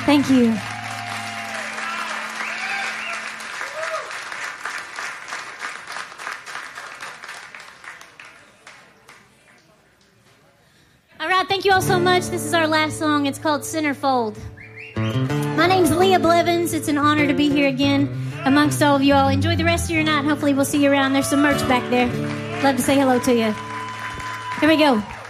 Thank you. All right, thank you all so much. This is our last song. It's called Centerfold. My name's Leah Blevins. It's an honor to be here again amongst all of you all. Enjoy the rest of your night. Hopefully we'll see you around. There's some merch back there. Love to say hello to you. Here we go.